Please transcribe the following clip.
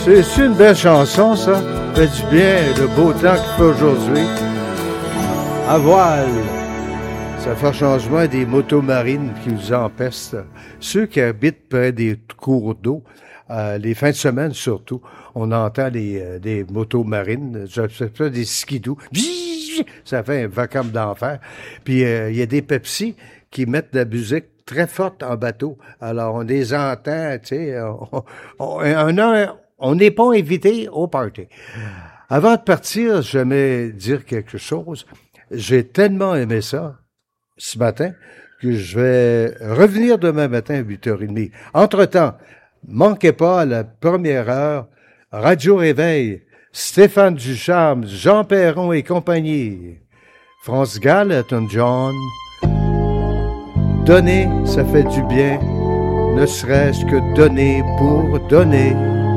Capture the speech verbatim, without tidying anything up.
C'est c'est une belle chanson, ça. Fait du bien, le beau temps qu'il fait aujourd'hui. À voile. Ça fait changement des motos marines qui nous empestent. Ceux qui habitent près des cours d'eau, euh, les fins de semaine surtout, on entend les, euh, des motos marines, ça fait des skidoo. Ça fait un vacarme d'enfer. Puis euh, il y a des Pepsi qui mettent de la musique très forte en bateau. Alors on les entend, tu sais, on, on, on a... On n'est pas invité au party. Avant de partir, j'aimais dire quelque chose. J'ai tellement aimé ça ce matin que je vais revenir demain matin à huit heures trente. Entre-temps, manquez pas à la première heure, Radio Réveil, Stéphane Ducharme, Jean Perron et compagnie. France Gall, Elton John. Donner, ça fait du bien, ne serait-ce que donner pour donner.